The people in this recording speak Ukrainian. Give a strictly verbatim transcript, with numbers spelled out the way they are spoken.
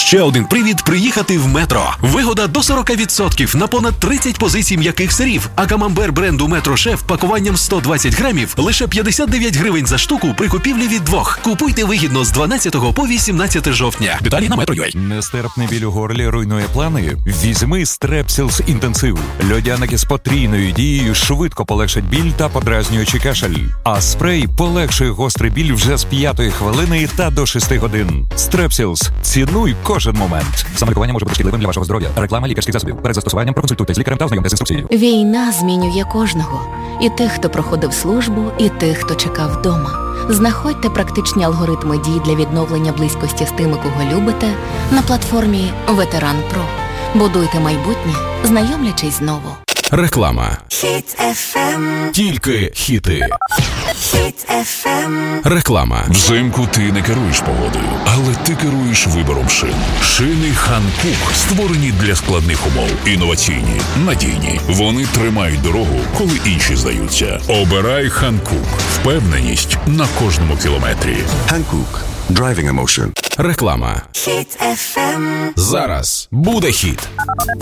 Ще один привід приїхати в Метро. Вигода до сорок відсотків на понад тридцять позицій м'яких сирів, а камамбер бренду Метро Шеф пакуванням сто двадцять грамів лише п'ятдесят дев'ять гривень за штуку при купівлі від двох. Купуйте вигідно з дванадцятого по вісімнадцяте жовтня. Деталі на Метро.ua. Нестерпний біль у горлі руйнує плани? Візьми Strepsils інтенсив. Льодяники з потрійною дією швидко полегшать біль та подразнюючий кашель. А спрей полегшує гострий біль вже з п'ятої хвилини та до шести годин. Strepsils. Цінуй кожен момент. Самолікування може бути шкідливим для вашого здоров'я. Реклама лікарських засобів. Перед застосуванням проконсультуйте з лікарем та ознайомтесь з інструкцією. Війна змінює кожного. І тих, хто проходив службу, і тих, хто чекав вдома. Знаходьте практичні алгоритми дій для відновлення близькості з тими, кого любите, на платформі Ветеран Про. Будуйте майбутнє, знайомлячись знову. Реклама. Хіт еф ем. Тільки хіти. Хіт еф ем. Реклама. Взимку ти не керуєш погодою, але ти керуєш вибором шин. Шини Ханкук створені для складних умов. Інноваційні, надійні. Вони тримають дорогу, коли інші здаються. Обирай Ханкук. Впевненість на кожному кілометрі. Hankook. Driving emotion. Реклама. Хіт еф ем. Зараз буде хіт.